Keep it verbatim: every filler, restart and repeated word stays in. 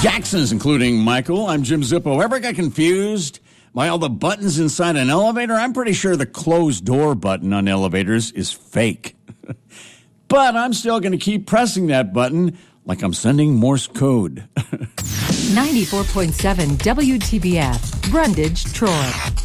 Jacksons, including Michael. I'm Jim Zippo. Ever got confused by all the buttons inside an elevator? I'm pretty sure the closed door button on elevators is fake. But I'm still going to keep pressing that button like I'm sending Morse code. ninety-four point seven W T B F, Brundage, Troy.